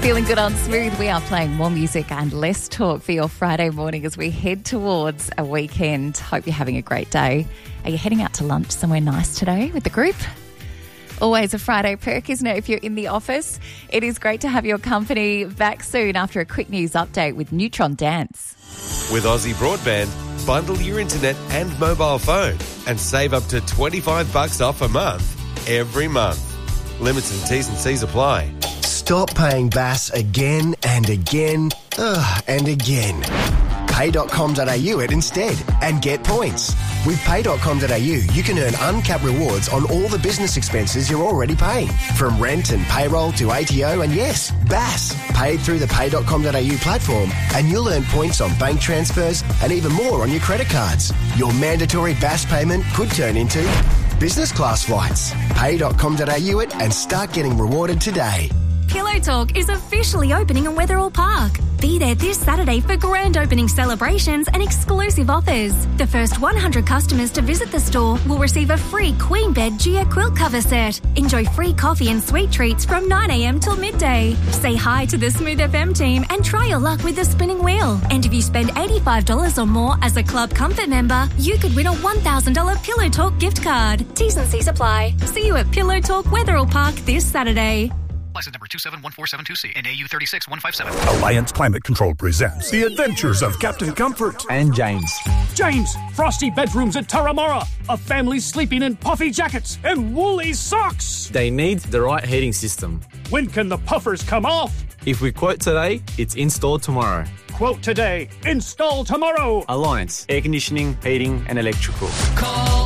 Feeling good on Smooth. We are playing more music and less talk for your Friday morning as we head towards a weekend. Hope you're having a great day. Are you heading out to lunch somewhere nice today with the group? Always a Friday perk, isn't it, if you're in the office? It is great to have your company back soon after a quick news update with Neutron Dance. With Aussie Broadband, bundle your internet and mobile phone and save up to $25 off a month every month. Limits and T's and C's apply. Stop paying BAS again and again and again. Pay.com.au it instead and get points. With Pay.com.au, you can earn uncapped rewards on all the business expenses you're already paying. From rent and payroll to ATO and yes, BAS. Paid through the Pay.com.au platform and you'll earn points on bank transfers and even more on your credit cards. Your mandatory BAS payment could turn into business class flights. Pay.com.au it and start getting rewarded today. Pillow Talk is officially opening in Wetherill Park. Be there this Saturday for grand opening celebrations and exclusive offers. The first 100 customers to visit the store will receive a free Queen Bed Gia quilt cover set. Enjoy free coffee and sweet treats from 9 a.m. till midday. Say hi to the Smooth FM team and try your luck with the spinning wheel. And if you spend $85 or more as a Club Comfort member, you could win a $1,000 Pillow Talk gift card. T's and C's apply. See you at Pillow Talk Wetherill Park this Saturday. License number 271472C and AU 36157. Alliance Climate Control presents The Adventures of Captain Comfort and James. James, frosty bedrooms at Turramurra. A family sleeping in puffy jackets and woolly socks. They need the right heating system. When can the puffers come off? If we quote today, it's installed tomorrow. Quote today, install tomorrow. Alliance, air conditioning, heating and electrical. Call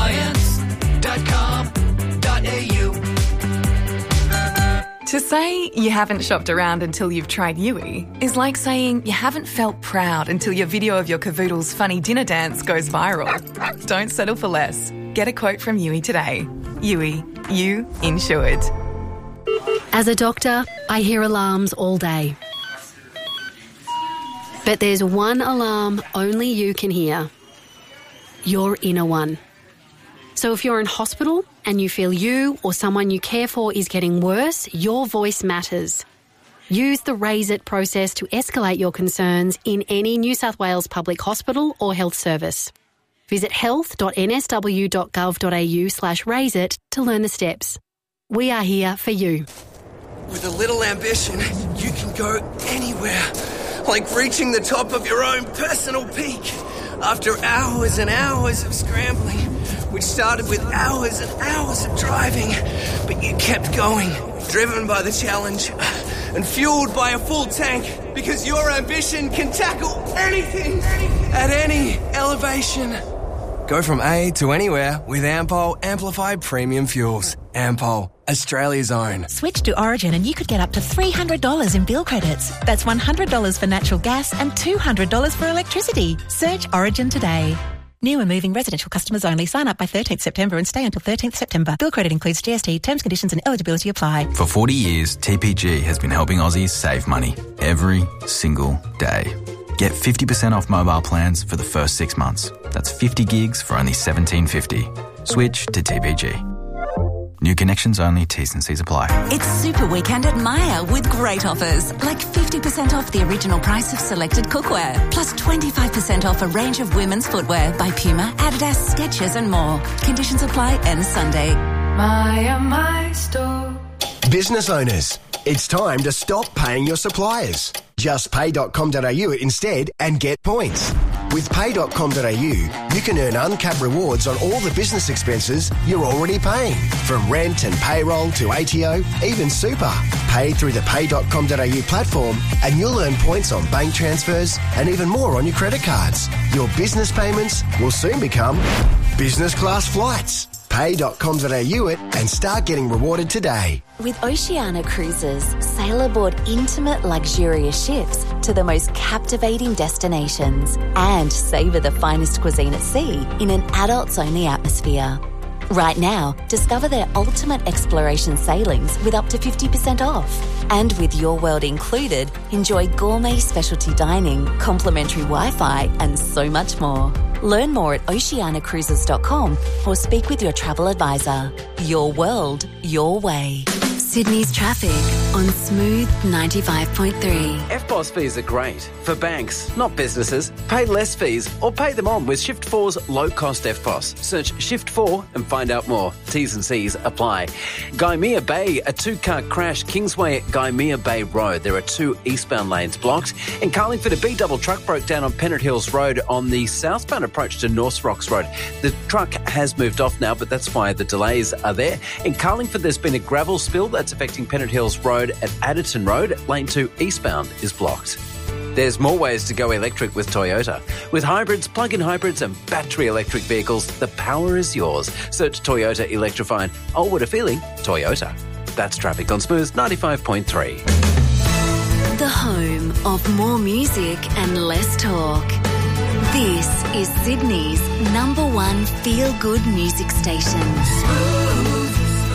alliance.com.au. To say you haven't shopped around until you've tried Yui is like saying you haven't felt proud until your video of your cavoodle's funny dinner dance goes viral. Don't settle for less. Get a quote from Yui today. Yui, you insured. As a doctor, I hear alarms all day. But there's one alarm only you can hear. Your inner one. So if you're in hospital and you feel you or someone you care for is getting worse, your voice matters. Use the Raise It process to escalate your concerns in any New South Wales public hospital or health service. Visit health.nsw.gov.au/raiseit to learn the steps. We are here for you. With a little ambition, you can go anywhere, like reaching the top of your own personal peak. After hours and hours of scrambling, which started with hours and hours of driving, but you kept going, driven by the challenge and fueled by a full tank, because your ambition can tackle anything at any elevation. Go from A to anywhere with Ampol Amplified Premium Fuels. Ampol, Australia's own. Switch to Origin and you could get up to $300 in bill credits. That's $100 for natural gas and $200 for electricity. Search Origin today. New and moving residential customers only. Sign up by 13th September and stay until 13th September. Bill credit includes GST. Terms, conditions and eligibility apply. For 40 years, TPG has been helping Aussies save money every single day. Get 50% off mobile plans for the first 6 months. That's 50 gigs for only $17.50. Switch to TPG. New connections only, T's and C's apply. It's Super Weekend at Myer with great offers, like 50% off the original price of selected cookware, plus 25% off a range of women's footwear by Puma, Adidas, Skechers and more. Conditions apply end Sunday. Myer, my store. Business owners, it's time to stop paying your suppliers. Just pay.com.au it instead and get points. With pay.com.au, you can earn uncapped rewards on all the business expenses you're already paying. From rent and payroll to ATO, even super. Pay through the pay.com.au platform and you'll earn points on bank transfers and even more on your credit cards. Your business payments will soon become business class flights. Pay.com.au it and start getting rewarded today. With Oceania Cruises, sail aboard intimate, luxurious ships to the most captivating destinations and savour the finest cuisine at sea in an adults-only atmosphere. Right now, discover their ultimate exploration sailings with up to 50% off. And with Your World included, enjoy gourmet specialty dining, complimentary Wi-Fi and so much more. Learn more at oceanacruises.com or speak with your travel advisor. Your world, your way. Sydney's traffic on Smooth 95.3. FBOS fees are great for banks, not businesses. Pay less fees or pay them on with Shift 4's low-cost FBOS. Search Shift 4 and find out more. T's and C's apply. Gymea Bay, a two-car crash, Kingsway at Gymea Bay Road. There are 2 eastbound lanes blocked. In Carlingford, a B-double truck broke down on Pennant Hills Road on the southbound approach to North Rocks Road. The truck has moved off now, but that's why the delays are there. In Carlingford, there's been a gravel spill that's affecting Pennant Hills Road at Adderton Road. Lane 2 eastbound is blocked. There's more ways to go electric with Toyota. With hybrids, plug-in hybrids and battery electric vehicles, the power is yours. Search Toyota Electrifying. Oh, what a feeling. Toyota. That's traffic on Smooth 95.3. The home of more music and less talk. This is Sydney's #1 feel-good music station. Smooth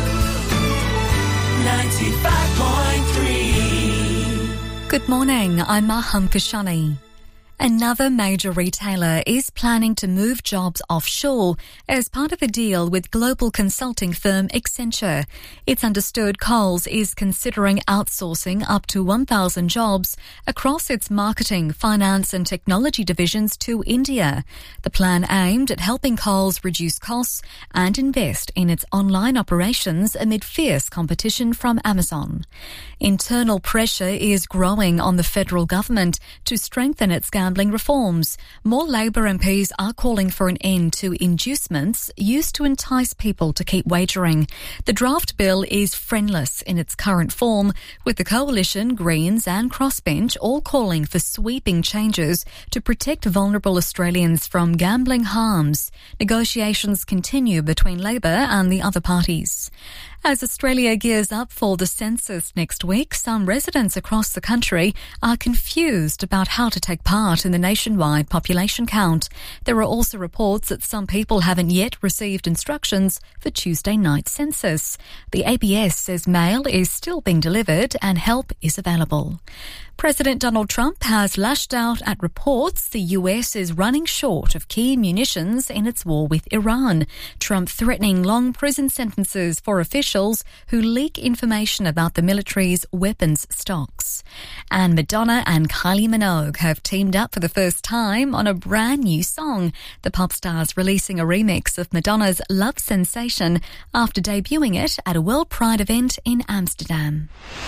95.3. Good morning, I'm Maham Kashani. Another major retailer is planning to move jobs offshore as part of a deal with global consulting firm Accenture. It's understood Coles is considering outsourcing up to 1,000 jobs across its marketing, finance and technology divisions to India. The plan aimed at helping Coles reduce costs and invest in its online operations amid fierce competition from Amazon. Internal pressure is growing on the federal government to strengthen its gambling reforms. More Labor MPs are calling for an end to inducements used to entice people to keep wagering. The draft bill is friendless in its current form, with the Coalition, Greens and Crossbench all calling for sweeping changes to protect vulnerable Australians from gambling harms. Negotiations continue between Labor and the other parties. As Australia gears up for the census next week, some residents across the country are confused about how to take part in the nationwide population count. There are also reports that some people haven't yet received instructions for Tuesday night's census. The ABS says mail is still being delivered and help is available. President Donald Trump has lashed out at reports the US is running short of key munitions in its war with Iran. Trump threatening long prison sentences for officials who leak information about the military's weapons stocks. And Madonna and Kylie Minogue have teamed up for the first time on a brand new song. The pop star's releasing a remix of Madonna's Love Sensation after debuting it at a World Pride event in Amsterdam.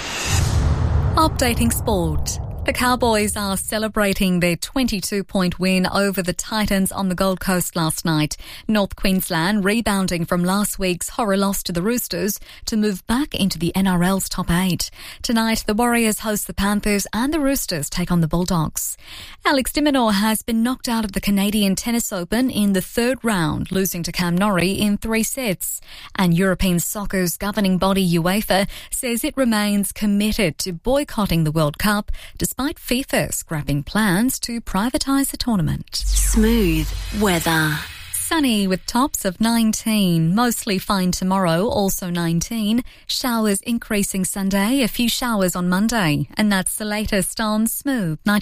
Updating sport. The Cowboys are celebrating their 22-point win over the Titans on the Gold Coast last night. North Queensland rebounding from last week's horror loss to the Roosters to move back into the NRL's top 8. Tonight, the Warriors host the Panthers and the Roosters take on the Bulldogs. Alex de Minaur has been knocked out of the Canadian Tennis Open in the third round, losing to Cam Norrie in 3 sets. And European soccer's governing body UEFA says it remains committed to boycotting the World Cup despite FIFA scrapping plans to privatise the tournament. Smooth weather. Sunny with tops of 19. Mostly fine tomorrow, also 19. Showers increasing Sunday, a few showers on Monday. And that's the latest on Smooth 90.